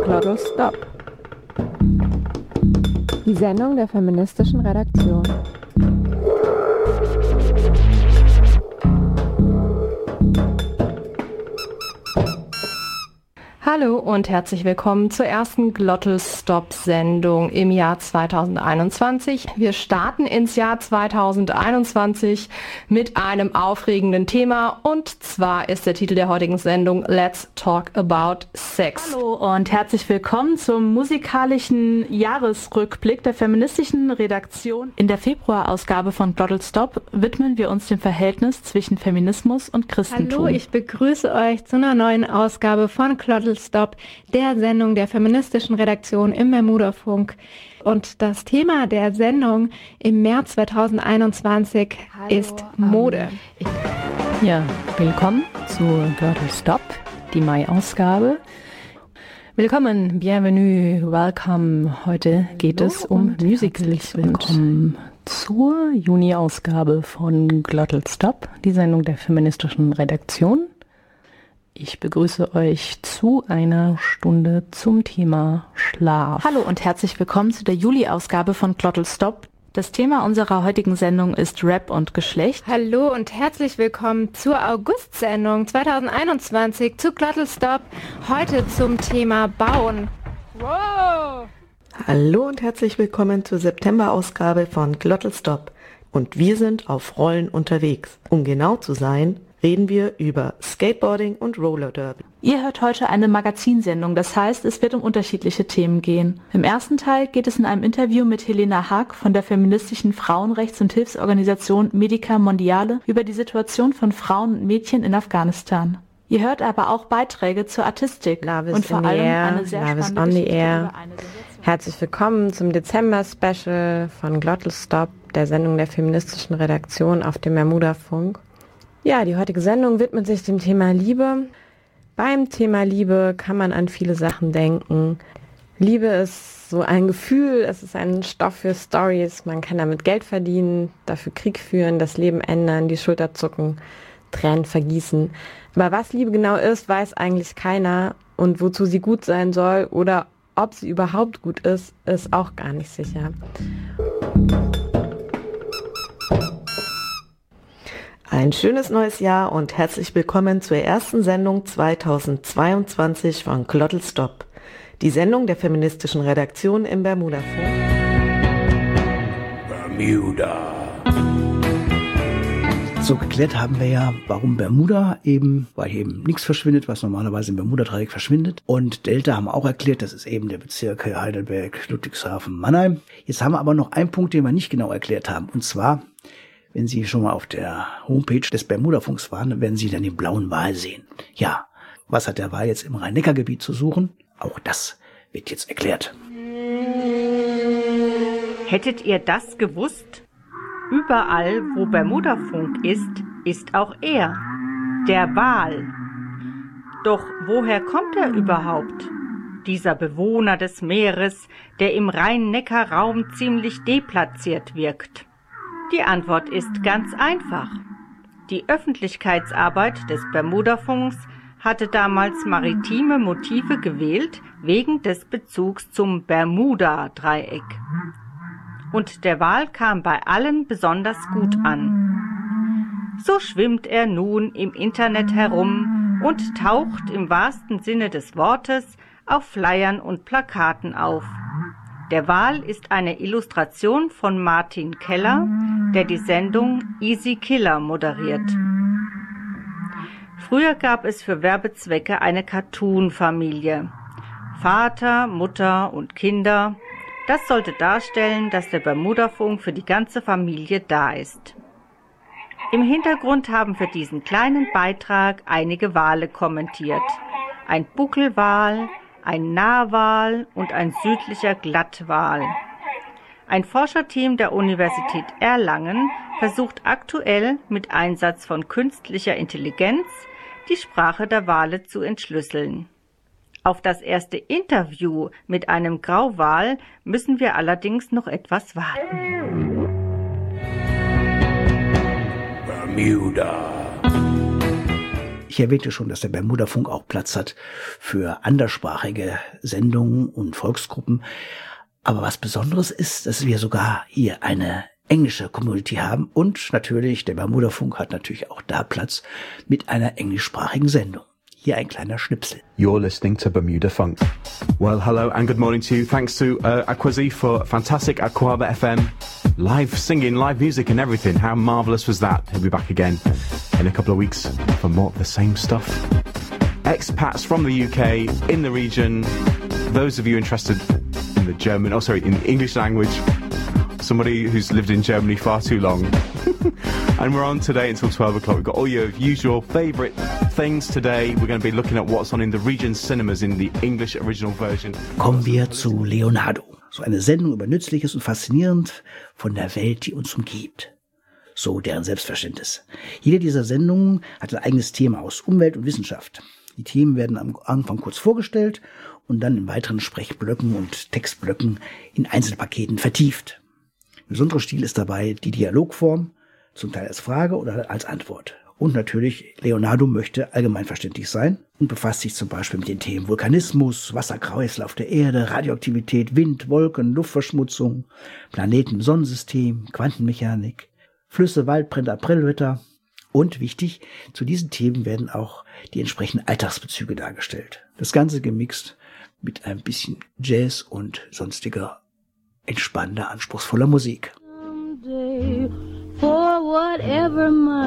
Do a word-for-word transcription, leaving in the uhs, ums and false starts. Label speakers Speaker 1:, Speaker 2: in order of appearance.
Speaker 1: Glottal Stop. Die Sendung der feministischen Redaktion.
Speaker 2: Hallo und herzlich willkommen zur ersten Glottal Stop Sendung im Jahr zweitausendeinundzwanzig. Wir starten ins Jahr zweitausendeinundzwanzig mit einem aufregenden Thema, und zwar ist der Titel der heutigen Sendung Let's Talk About Sex.
Speaker 3: Hallo und herzlich willkommen zum musikalischen Jahresrückblick der feministischen Redaktion. In der Februarausgabe von Glottal Stop widmen wir uns dem Verhältnis zwischen Feminismus und Christentum.
Speaker 1: Hallo, ich begrüße euch zu einer neuen Ausgabe von Glottal Stop, der Sendung der feministischen Redaktion im Bermudafunk. Und das Thema der Sendung im März zweitausendeinundzwanzig Hallo, ist Mode.
Speaker 3: Ähm, ja, willkommen zu Glottal Stop, die Mai-Ausgabe. Willkommen, bienvenue, welcome. Heute geht Hallo es um Musicals. Willkommen zur Juni-Ausgabe von Glottal Stop, die Sendung der feministischen Redaktion. Ich begrüße euch zu einer Stunde zum Thema Schlaf. Hallo und herzlich willkommen zu der Juli-Ausgabe von Glottal Stop. Das Thema unserer heutigen Sendung ist Rap und Geschlecht.
Speaker 1: Hallo und herzlich willkommen zur August-Sendung zweitausendeinundzwanzig zu Glottal Stop. Heute zum Thema Bauen.
Speaker 4: Wow! Hallo und herzlich willkommen zur September-Ausgabe von Glottal Stop. Und wir sind auf Rollen unterwegs. Um genau zu sein, reden wir über Skateboarding und Roller Derby.
Speaker 3: Ihr hört heute eine Magazinsendung, das heißt, es wird um unterschiedliche Themen gehen. Im ersten Teil geht es in einem Interview mit Helena Haag von der feministischen Frauenrechts- und Hilfsorganisation Medica Mondiale über die Situation von Frauen und Mädchen in Afghanistan. Ihr hört aber auch Beiträge zur Artistik
Speaker 5: Love
Speaker 3: und vor allem
Speaker 5: air,
Speaker 3: eine sehr
Speaker 5: Love
Speaker 3: spannende
Speaker 5: on the
Speaker 3: Geschichte
Speaker 5: air.
Speaker 3: über eine Sensation.
Speaker 5: Herzlich willkommen zum Dezember-Special von Glottal Stop, der Sendung der feministischen Redaktion auf dem Bermudafunk. Ja, die heutige Sendung widmet sich dem Thema Liebe. Beim Thema Liebe kann man an viele Sachen denken. Liebe ist so ein Gefühl, es ist ein Stoff für Stories. Man kann damit Geld verdienen, dafür Krieg führen, das Leben ändern, die Schulter zucken, Tränen vergießen. Aber was Liebe genau ist, weiß eigentlich keiner. Und wozu sie gut sein soll oder ob sie überhaupt gut ist, ist auch gar nicht sicher.
Speaker 4: Ein schönes neues Jahr und herzlich willkommen zur ersten Sendung zweitausendzweiundzwanzig von Glottal Stop, die Sendung der feministischen Redaktion im Bermudafunk.
Speaker 6: Bermuda. So geklärt haben wir ja, warum Bermuda eben, weil hier eben nichts verschwindet, was normalerweise im Bermuda-Dreieck verschwindet. Und Delta haben auch erklärt, das ist eben der Bezirk Heidelberg, Ludwigshafen, Mannheim. Jetzt haben wir aber noch einen Punkt, den wir nicht genau erklärt haben, und zwar: Wenn Sie schon mal auf der Homepage des Bermudafunks waren, dann werden Sie dann den blauen Wal sehen. Ja, was hat der Wal jetzt im Rhein-Neckar-Gebiet zu suchen? Auch das wird jetzt erklärt.
Speaker 7: Hättet ihr das gewusst? Überall, wo Bermudafunk ist, ist auch er, der Wal. Doch woher kommt er überhaupt? Dieser Bewohner des Meeres, der im Rhein-Neckar-Raum ziemlich deplatziert wirkt. Die Antwort ist ganz einfach. Die Öffentlichkeitsarbeit des Bermudafunks hatte damals maritime Motive gewählt, wegen des Bezugs zum Bermuda-Dreieck. Und der Wal kam bei allen besonders gut an. So schwimmt er nun im Internet herum und taucht im wahrsten Sinne des Wortes auf Flyern und Plakaten auf. Der Wal ist eine Illustration von Martin Keller, der die Sendung Easy Killer moderiert. Früher gab es für Werbezwecke eine Cartoon-Familie. Vater, Mutter und Kinder. Das sollte darstellen, dass der Bermudafunk für die ganze Familie da ist. Im Hintergrund haben für diesen kleinen Beitrag einige Wale kommentiert. Ein Buckelwal, ein Narwal und ein südlicher Glattwal. Ein Forscherteam der Universität Erlangen versucht aktuell mit Einsatz von künstlicher Intelligenz die Sprache der Wale zu entschlüsseln. Auf das erste Interview mit einem Grauwal müssen wir allerdings noch etwas warten.
Speaker 6: Bermuda. Ich erwähnte schon, dass der Bermuda-Funk auch Platz hat für anderssprachige Sendungen und Volksgruppen. Aber was Besonderes ist, dass wir sogar hier eine englische Community haben und natürlich, der Bermuda-Funk hat natürlich auch da Platz mit einer englischsprachigen Sendung. Hier ein kleiner Schnipsel.
Speaker 8: You're listening to Bermuda Funk. Well, hello and good morning to you. Thanks to uh, Akwazi for fantastic Aquaba F M. Live singing, live music and everything. How marvellous was that? He'll be back again in a couple of weeks for more of the same stuff. Expats from the U K, in the region. Those of you interested in the German, oh sorry, in the English language. Somebody who's lived in Germany far too long. And we're on today until twelve o'clock. We've got all your usual favourite things today. We're going to be looking at what's on in the region cinemas in the English original version.
Speaker 6: Kommen wir zu Leonardo. So eine Sendung über Nützliches und faszinierend von der Welt, die uns umgibt. So deren Selbstverständnis. Jede dieser Sendungen hat ein eigenes Thema aus Umwelt und Wissenschaft. Die Themen werden am Anfang kurz vorgestellt und dann in weiteren Sprechblöcken und Textblöcken in Einzelpaketen vertieft. Ein besonderer Stil ist dabei die Dialogform, zum Teil als Frage oder als Antwort. Und natürlich, Leonardo möchte allgemeinverständlich sein und befasst sich zum Beispiel mit den Themen Vulkanismus, Wasserkreislauf der Erde, Radioaktivität, Wind, Wolken, Luftverschmutzung, Planeten im Sonnensystem, Quantenmechanik, Flüsse, Waldbrände, Aprilwetter. Und wichtig, zu diesen Themen werden auch die entsprechenden Alltagsbezüge dargestellt. Das Ganze gemixt mit ein bisschen Jazz und sonstiger entspannender, anspruchsvoller Musik.
Speaker 9: For whatever my